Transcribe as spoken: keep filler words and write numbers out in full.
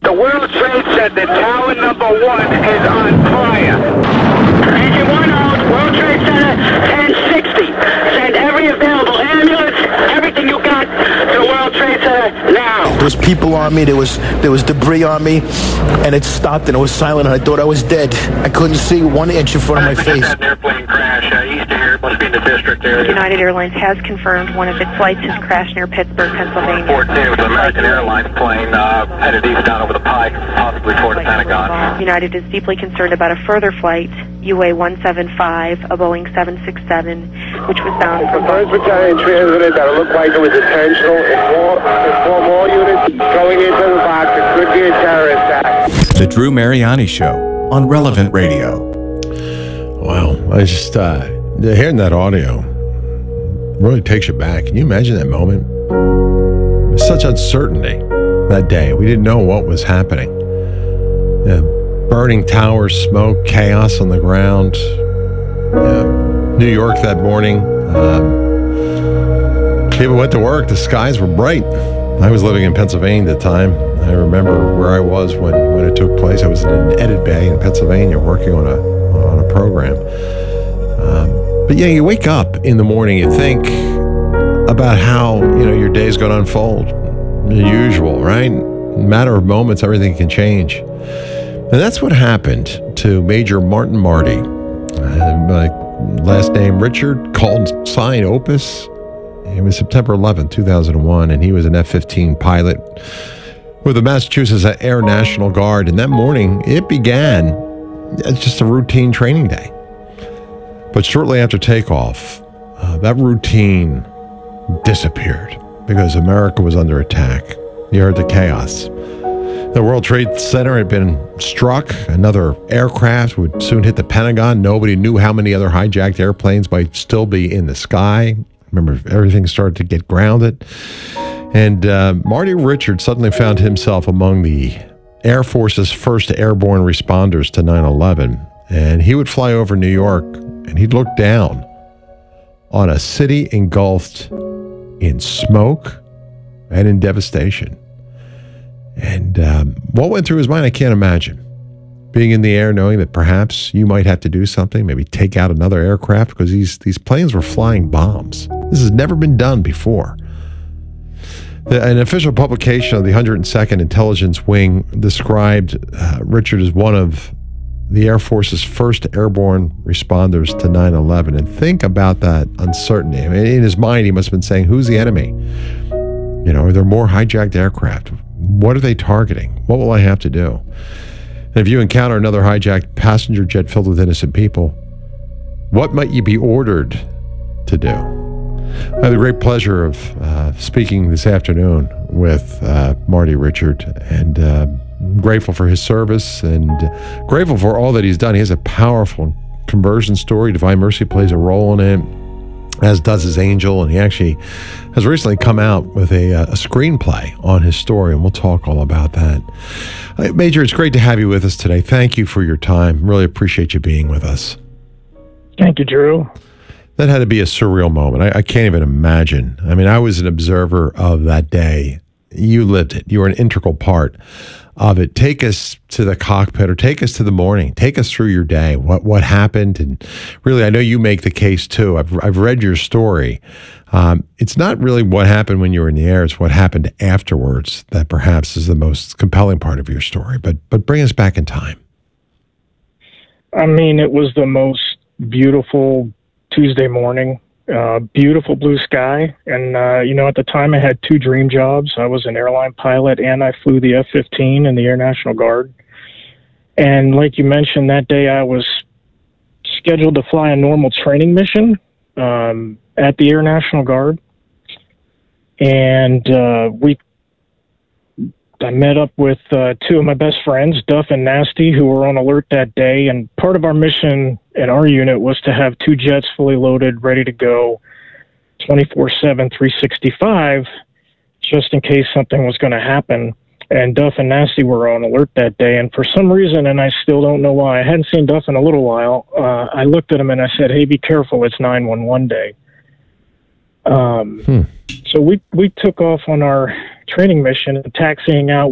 The World Trade Center, tower number one, is on fire. Engine one out, World Trade Center, ten sixty. Send every available ambulance, everything you got to World Trade Center now. There was people on me, there was there was debris on me, and it stopped and it was silent, and I thought I was dead. I couldn't see one inch in front of my face. An airplane crash uh, east here, must be in the district area. United Airlines has confirmed one of its flights has crashed near Pittsburgh, Pennsylvania. four two, the American Airlines plane uh, headed east down over the Pike, possibly toward the Pentagon. United is deeply concerned about a further flight, U A one seven five, a Boeing seven sixty-seven, which was bound from... The first battalion transmitted that it looked like it was intentional. Inform, inform all units going into the box. It could be a terror attack. The Drew Mariani Show on Relevant Radio. Wow, I just, uh, hearing that audio really takes you back. Can you imagine that moment? Such uncertainty that day. We didn't know what was happening. Uh, burning towers, smoke, chaos on the ground. Uh, New York that morning. Um, people went to work. The skies were bright. I was living in Pennsylvania at the time. I remember where I was when, when it took place. I was in Edit Bay in Pennsylvania working on a on a program. Um, but yeah, you wake up in the morning, you think about how, you know, your day's going to unfold. The usual, right? In a matter of moments, everything can change. And that's what happened to Major Martin Marty. Uh, my last name Richard, called sign Opus. It was September eleventh, two thousand one, and he was an F fifteen pilot with the Massachusetts Air National Guard. And that morning, it began as just a routine training day. But shortly after takeoff, uh, that routine disappeared because America was under attack. You heard the chaos. The World Trade Center had been struck. Another aircraft would soon hit the Pentagon. Nobody knew how many other hijacked airplanes might still be in the sky. Remember, everything started to get grounded. And uh, Marty Richard suddenly found himself among the Air Force's first airborne responders to nine eleven. And he would fly over New York, and he'd look down on a city engulfed in smoke and in devastation. And um, what went through his mind, I can't imagine. Being in the air, knowing that perhaps you might have to do something, maybe take out another aircraft, because these, these planes were flying bombs. This has never been done before. The, an official publication of the one hundred second Intelligence Wing described uh, Richard as one of the Air Force's first airborne responders to nine eleven. And think about that uncertainty. I mean, in his mind, he must have been saying, who's the enemy? You know, are there more hijacked aircraft? What are they targeting? What will I have to do? And if you encounter another hijacked passenger jet filled with innocent people, what might you be ordered to do? I had the great pleasure of uh, speaking this afternoon with uh, Marty Richard, and uh, grateful for his service and uh, grateful for all that he's done. He has a powerful conversion story. Divine Mercy plays a role in it, as does his angel, and he actually has recently come out with a, a screenplay on his story, and we'll talk all about that. Uh, Major, it's great to have you with us today. Thank you for your time. Really appreciate you being with us. Thank you, Drew. That had to be a surreal moment. I, I can't even imagine. I mean, I was an observer of that day. You lived it. You were an integral part of it. Take us to the cockpit, or take us to the morning. Take us through your day. What what happened? And really, I know you make the case too. I've I've read your story. Um, it's not really what happened when you were in the air. It's what happened afterwards that perhaps is the most compelling part of your story. But but bring us back in time. I mean, it was the most beautiful Tuesday morning, uh, beautiful blue sky. And, uh, you know, at the time I had two dream jobs. I was an airline pilot and I flew the F fifteen in the Air National Guard. And like you mentioned, that day I was scheduled to fly a normal training mission um, at the Air National Guard. And uh, we, I met up with uh, two of my best friends, Duff and Nasty, who were on alert that day. And part of our mission in our unit was to have two jets fully loaded, ready to go, twenty-four seven, three sixty-five, just in case something was going to happen. And Duff and Nasty were on alert that day. And for some reason, and I still don't know why, I hadn't seen Duff in a little while, uh, I looked at him and I said, hey, be careful, it's nine one one day. Um, hmm. So we, we took off on our training mission, taxiing out